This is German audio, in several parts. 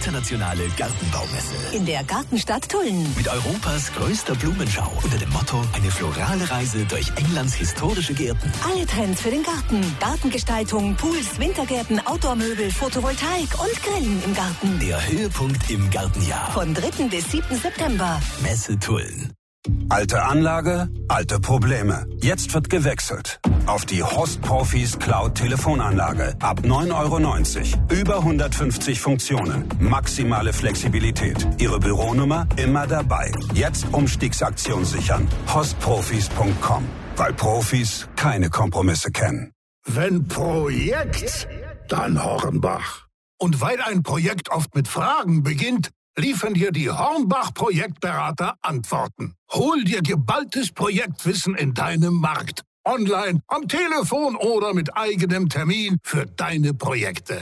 internationale Gartenbaumesse. In der Gartenstadt Tulln. Mit Europas größter Blumenschau unter dem Motto eine florale Reise durch Englands historische Gärten. Alle Trends für den Garten. Gartengestaltung, Pools, Wintergärten, Outdoor-Möbel, Photovoltaik und Grillen im Garten. Der Höhepunkt im Gartenjahr. Von 3. bis 7. September. Messe Tulln. Alte Anlage, alte Probleme. Jetzt wird gewechselt. Auf die Horst Profis Cloud Telefonanlage. Ab 9,90 €. Über 150 Funktionen. Maximale Flexibilität. Ihre Büronummer immer dabei. Jetzt Umstiegsaktion sichern. Horstprofis.com. Weil Profis keine Kompromisse kennen. Wenn Projekt, dann Hornbach. Und weil ein Projekt oft mit Fragen beginnt, liefern dir die Hornbach-Projektberater Antworten. Hol dir geballtes Projektwissen in deinem Markt. Online, am Telefon oder mit eigenem Termin für deine Projekte.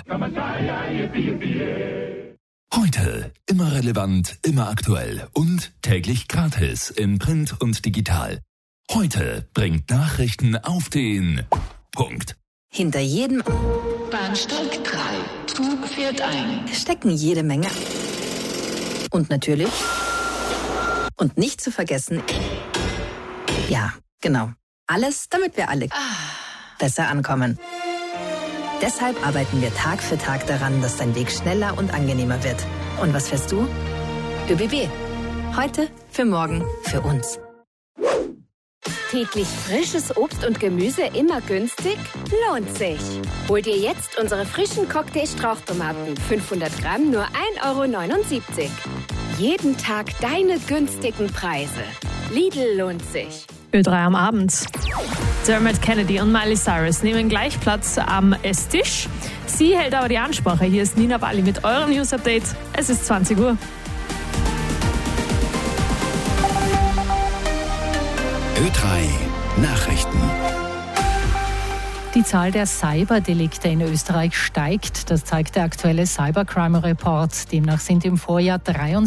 Heute immer relevant, immer aktuell und täglich gratis in Print und digital. Heute bringt Nachrichten auf den Punkt. Hinter jedem Bahnsteig 3. Zug fährt ein. stecken jede Menge. Und natürlich, und nicht zu vergessen, ja, genau, alles, damit wir alle besser ankommen. Deshalb arbeiten wir Tag für Tag daran, dass dein Weg schneller und angenehmer wird. Und was fährst du? ÖBB. Heute, für morgen, für uns. Täglich frisches Obst und Gemüse immer günstig? Lohnt sich. Hol dir jetzt unsere frischen Cocktail-Strauchtomaten. 500 Gramm nur 1,79 €. Jeden Tag deine günstigen Preise. Lidl lohnt sich. Ö3 am Abend. Dermot Kennedy und Miley Cyrus nehmen gleich Platz am Esstisch. Sie hält aber die Ansprache. Hier ist Nina Bali mit eurem News-Update. Es ist 20 Uhr. Ö3 Nachrichten. Die Zahl der Cyberdelikte in Österreich steigt. Das zeigt der aktuelle Cybercrime-Report. Demnach sind im Vorjahr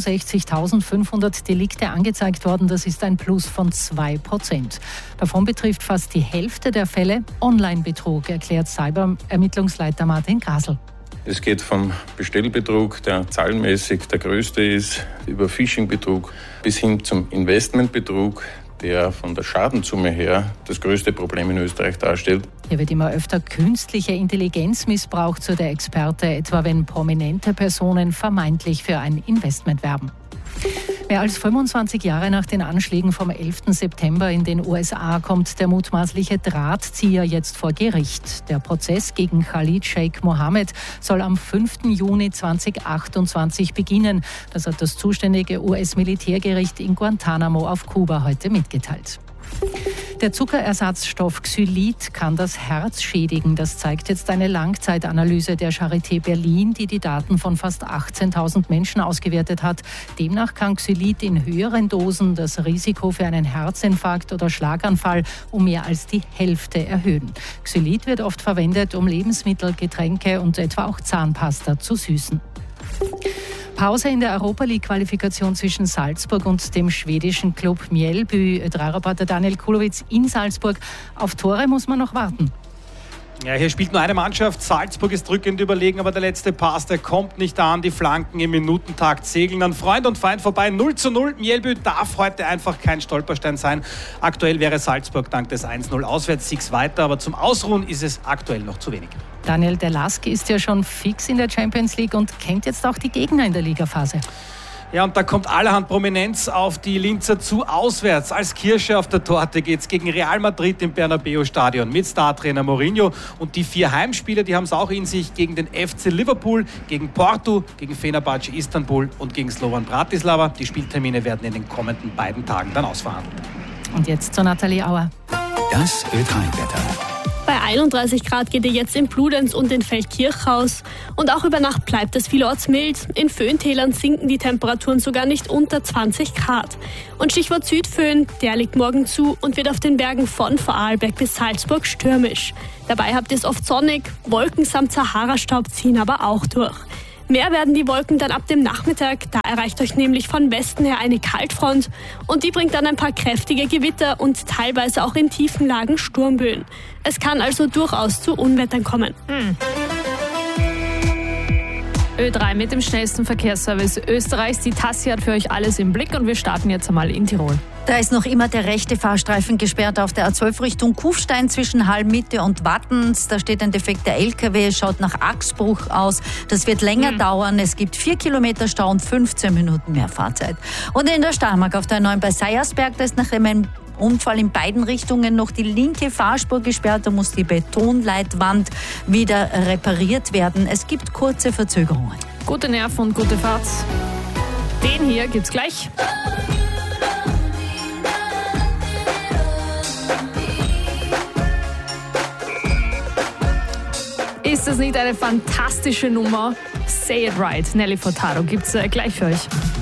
63.500 Delikte angezeigt worden. Das ist ein Plus von 2%. Davon betrifft fast die Hälfte der Fälle Online-Betrug, erklärt Cyber-Ermittlungsleiter Martin Grasl. Es geht vom Bestellbetrug, der zahlenmäßig der größte ist, über Phishing-Betrug bis hin zum Investmentbetrug, der von der Schadensumme her das größte Problem in Österreich darstellt. Hier wird immer öfter künstliche Intelligenz missbraucht, so der Experte, etwa wenn prominente Personen vermeintlich für ein Investment werben. Mehr als 25 Jahre nach den Anschlägen vom 11. September in den USA kommt der mutmaßliche Drahtzieher jetzt vor Gericht. Der Prozess gegen Khalid Sheikh Mohammed soll am 5. Juni 2028 beginnen. Das hat das zuständige US-Militärgericht in Guantanamo auf Kuba heute mitgeteilt. Der Zuckerersatzstoff Xylit kann das Herz schädigen. Das zeigt jetzt eine Langzeitanalyse der Charité Berlin, die die Daten von fast 18.000 Menschen ausgewertet hat. Demnach kann Xylit in höheren Dosen das Risiko für einen Herzinfarkt oder Schlaganfall um mehr als die Hälfte erhöhen. Xylit wird oft verwendet, um Lebensmittel, Getränke und etwa auch Zahnpasta zu süßen. Pause in der Europa-League-Qualifikation zwischen Salzburg und dem schwedischen Club Mjällby. Ö3-Reporter Daniel Kulowitz in Salzburg. Auf Tore muss man noch warten. Ja, hier spielt nur eine Mannschaft. Salzburg ist drückend überlegen, aber der letzte Pass, der kommt nicht an. Die Flanken im Minutentakt segeln an Freund und Feind vorbei. 0:0. Mjällby darf heute einfach kein Stolperstein sein. Aktuell wäre Salzburg dank des 1:0 Auswärtssiegs weiter, aber zum Ausruhen ist es aktuell noch zu wenig. Daniel, der Lask ist ja schon fix in der Champions League und kennt jetzt auch die Gegner in der Ligaphase. Ja, und da kommt allerhand Prominenz auf die Linzer zu. Auswärts als Kirsche auf der Torte geht's gegen Real Madrid im Bernabeu-Stadion mit Startrainer Mourinho. Und die 4 Heimspiele, die haben es auch in sich gegen den FC Liverpool, gegen Porto, gegen Fenerbahce Istanbul und gegen Slovan Bratislava. Die Spieltermine werden in den kommenden beiden Tagen dann ausverhandelt. Und jetzt zu Nathalie Auer. Das Ö3-Wetter. Bei 31 Grad geht ihr jetzt in Bludenz und in Feldkirchhaus. Und auch über Nacht bleibt es vielorts mild. In Föhntälern sinken die Temperaturen sogar nicht unter 20 Grad. Und Stichwort Südföhn, der liegt morgen zu und wird auf den Bergen von Vorarlberg bis Salzburg stürmisch. Dabei habt ihr es oft sonnig, Wolken samt Sahara-Staub ziehen aber auch durch. Mehr werden die Wolken dann ab dem Nachmittag, da erreicht euch nämlich von Westen her eine Kaltfront und die bringt dann ein paar kräftige Gewitter und teilweise auch in tiefen Lagen Sturmböen. Es kann also durchaus zu Unwettern kommen. Ö3 mit dem schnellsten Verkehrsservice Österreichs. Die Tassi hat für euch alles im Blick und wir starten jetzt einmal in Tirol. Da ist noch immer der rechte Fahrstreifen gesperrt auf der A12 Richtung Kufstein zwischen Hallmitte und Wattens. Da steht ein defekter LKW, schaut nach Achsbruch aus. Das wird länger dauern. Es gibt 4 Kilometer Stau und 15 Minuten mehr Fahrzeit. Und in der Steiermark auf der 9 bei Seiersberg, da ist nach einem Unfall in beiden Richtungen noch die linke Fahrspur gesperrt. Da muss die Betonleitwand wieder repariert werden. Es gibt kurze Verzögerungen. Gute Nerven und gute Fahrt. Den hier gibt's gleich. Ist das nicht eine fantastische Nummer? Say It Right, Nelly Furtado gibt's gleich für euch.